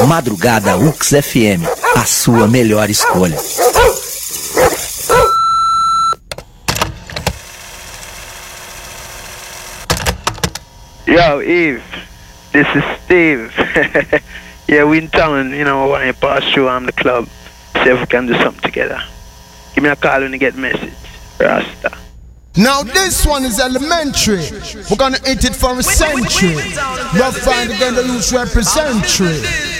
Madrugada UX FM, a sua melhor escolha. Yo, Eve, this is Steve. Yeah, we in town, you know, when you pass through the club, see if we can do something together. Give me a call when you get the message. Rasta. Now this one is elementary. We're gonna hit it for a century. Rough Find again, the youth representary.